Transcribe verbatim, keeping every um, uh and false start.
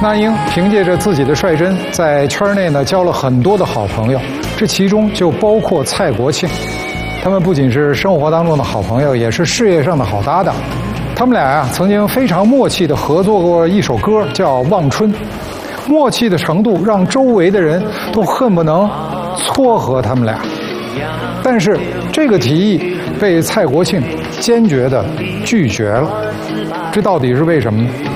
那英凭借着自己的率真，在圈内呢交了很多的好朋友，这其中就包括蔡国庆。他们不仅是生活当中的好朋友，也是事业上的好搭档。他们俩呀、啊，曾经非常默契地合作过一首歌，叫《望春》。默契的程度让周围的人都恨不能撮合他们俩。但是这个提议被蔡国庆坚决地拒绝了。这到底是为什么呢？